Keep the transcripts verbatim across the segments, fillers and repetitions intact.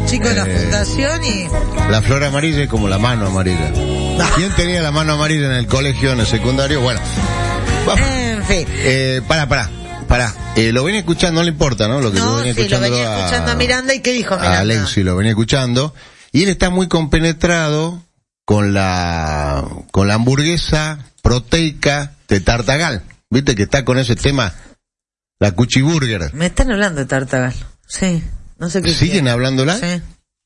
chicos de la Eh, fundación y... La flor amarilla es como la mano amarilla. ¿Quién tenía la mano amarilla en el colegio, en el secundario? Bueno. Vamos. En fin. Eh, pará, pará, pará. Eh, lo venía escuchando, no le importa, ¿no? Lo que yo No, venía sí, lo escuchando venía escuchando a Miranda, ¿y qué dijo Miranda? A Alexi lo venía escuchando. Y él está muy compenetrado con la, con la hamburguesa proteica de Tartagal. ¿Viste que está con ese tema? La Cuchiburger. Me están hablando de Tartagal. Sí, no sé qué. ¿Siguen quiere. hablándola? Sí.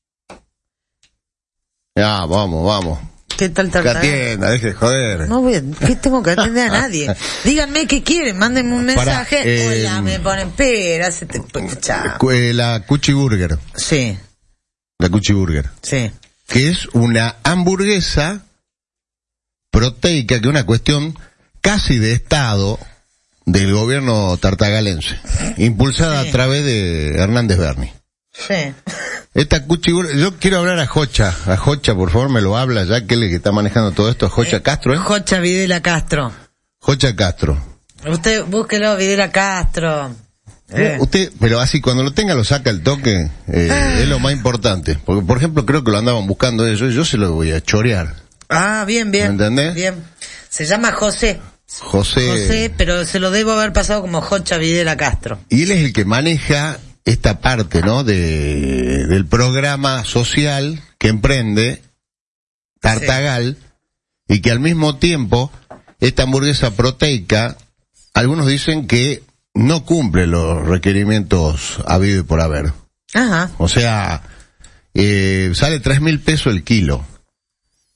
Ah, vamos, vamos. ¿Qué tal Que Tartagal? atienda, deje de joder. No voy a, ¿qué tengo que atender a nadie? Díganme qué quieren, mándenme un Pará, mensaje. eh, Hola, me ponen, espera, se te... Chao. Cu- eh, La Cuchiburger. Sí, La Cuchiburger. sí. Que es una hamburguesa proteica, que es una cuestión casi de Estado del gobierno tartagalense, impulsada Sí. a través de Hernández Berni. Sí. Esta Cuchiburger, yo quiero hablar a Jocha, a Jocha, por favor, me lo habla, ya que él es el que está manejando todo esto, Jocha Eh, Castro, ¿eh? Jocha Videla Castro. Jocha Castro. Usted búsquelo, Videla Castro. Eh. Usted, pero así, cuando lo tenga lo saca el toque, eh, Ah. es lo más importante. Porque, por ejemplo, creo que lo andaban buscando ellos, yo se lo voy a chorear. Ah, bien, bien. ¿Me entendés? Bien. Se llama José. José. José, pero se lo debo haber pasado como Jocha Videla Castro. Y él es el que maneja esta parte, ¿no? De, del programa social que emprende Tartagal, y que al mismo tiempo, esta hamburguesa proteica, algunos dicen que no cumple los requerimientos habido y por haber. Ajá. O sea, eh, sale tres mil pesos el kilo.